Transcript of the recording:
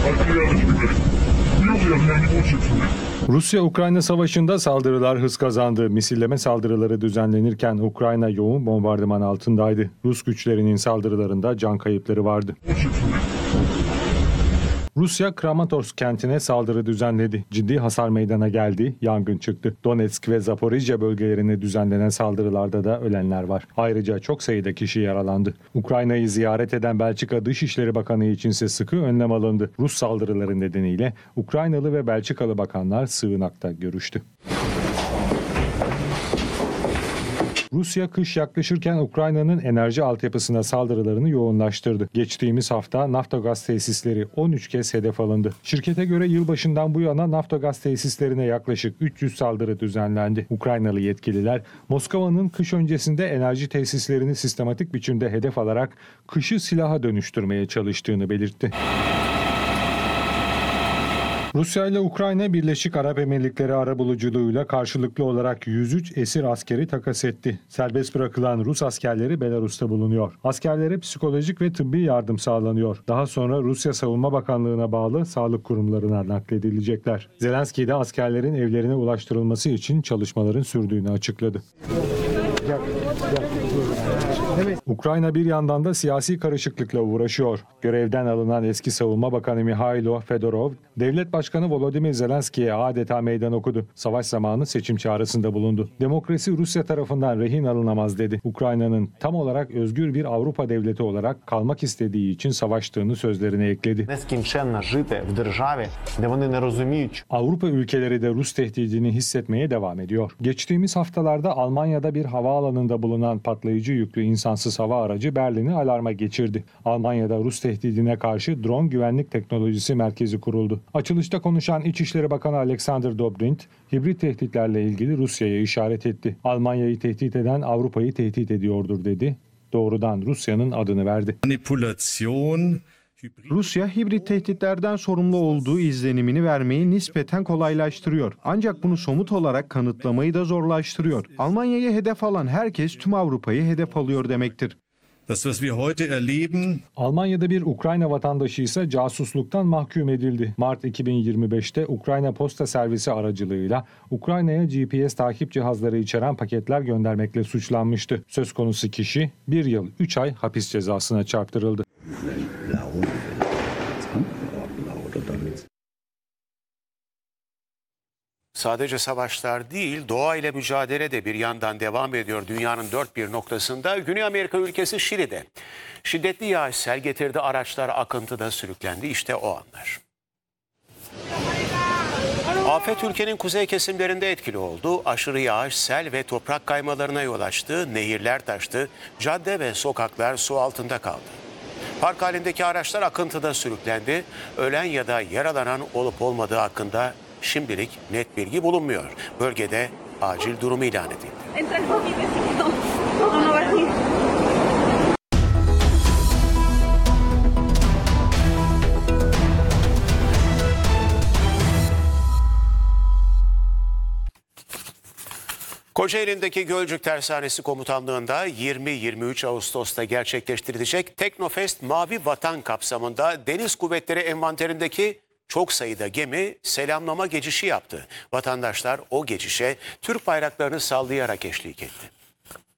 Rusya-Ukrayna savaşında saldırılar hız kazandı. Misilleme saldırıları düzenlenirken Ukrayna yoğun bombardıman altındaydı. Rus güçlerinin saldırılarında can kayıpları vardı. Rusya Kramatorsk kentine saldırı düzenledi. Ciddi hasar meydana geldi, yangın çıktı. Donetsk ve Zaporijya bölgelerine düzenlenen saldırılarda da ölenler var. Ayrıca çok sayıda kişi yaralandı. Ukrayna'yı ziyaret eden Belçika Dışişleri Bakanı içinse sıkı önlem alındı. Rus saldırıları nedeniyle Ukraynalı ve Belçikalı bakanlar sığınakta görüştü. Rusya kış yaklaşırken Ukrayna'nın enerji altyapısına saldırılarını yoğunlaştırdı. Geçtiğimiz hafta Naftogaz tesisleri 13 kez hedef alındı. Şirkete göre yılbaşından bu yana Naftogaz tesislerine yaklaşık 300 saldırı düzenlendi. Ukraynalı yetkililer Moskova'nın kış öncesinde enerji tesislerini sistematik biçimde hedef alarak kışı silaha dönüştürmeye çalıştığını belirtti. Rusya ile Ukrayna Birleşik Arap Emirlikleri arabuluculuğuyla karşılıklı olarak 103 esir askeri takas etti. Serbest bırakılan Rus askerleri Belarus'ta bulunuyor. Askerlere psikolojik ve tıbbi yardım sağlanıyor. Daha sonra Rusya Savunma Bakanlığı'na bağlı sağlık kurumlarına nakledilecekler. Zelenski de askerlerin evlerine ulaştırılması için çalışmaların sürdüğünü açıkladı. Ukrayna bir yandan da siyasi karışıklıkla uğraşıyor. Görevden alınan eski Savunma Bakanı Mihailo Fedorov, Devlet Başkanı Volodymyr Zelenski'ye adeta meydan okudu. Savaş zamanı seçim çağrısında bulundu. Demokrasi Rusya tarafından rehin alınamaz dedi. Ukrayna'nın tam olarak özgür bir Avrupa devleti olarak kalmak istediği için savaştığını sözlerine ekledi. Avrupa ülkeleri de Rus tehdidini hissetmeye devam ediyor. Geçtiğimiz haftalarda Almanya'da bir havaalanında bulunan patlayıcı yüklü insansız hava aracı Berlin'i alarma geçirdi. Almanya'da Rus tehdidine karşı drone güvenlik teknolojisi merkezi kuruldu. Açılışta konuşan İçişleri Bakanı Alexander Dobrindt, hibrit tehditlerle ilgili Rusya'ya işaret etti. Almanya'yı tehdit eden Avrupa'yı tehdit ediyordur dedi. Doğrudan Rusya'nın adını verdi. Rusya hibrit tehditlerden sorumlu olduğu izlenimini vermeyi nispeten kolaylaştırıyor. Ancak bunu somut olarak kanıtlamayı da zorlaştırıyor. Almanya'yı hedef alan herkes tüm Avrupa'yı hedef alıyor demektir. Almanya'da bir Ukrayna vatandaşı ise casusluktan mahkum edildi. Mart 2025'te Ukrayna Posta Servisi aracılığıyla Ukrayna'ya GPS takip cihazları içeren paketler göndermekle suçlanmıştı. Söz konusu kişi 1 yıl 3 ay hapis cezasına çarptırıldı. Sadece savaşlar değil, doğa ile mücadele de bir yandan devam ediyor dünyanın dört bir noktasında. Güney Amerika ülkesi Şili'de şiddetli yağış sel getirdi, araçlar akıntıda sürüklendi. İşte o anlar. Afet ülkenin kuzey kesimlerinde etkili oldu. Aşırı yağış, sel ve toprak kaymalarına yol açtı. Nehirler taştı, cadde ve sokaklar su altında kaldı. Park halindeki araçlar akıntıda sürüklendi. Ölen ya da yaralanan olup olmadığı hakkında şimdilik net bilgi bulunmuyor. Bölgede acil durum ilan edildi. Kocaeli'ndeki Gölcük Tersanesi Komutanlığı'nda 20-23 Ağustos'ta gerçekleştirilecek Teknofest Mavi Vatan kapsamında Deniz Kuvvetleri envanterindeki çok sayıda gemi selamlama geçişi yaptı. Vatandaşlar o geçişe Türk bayraklarını sallayarak eşlik etti.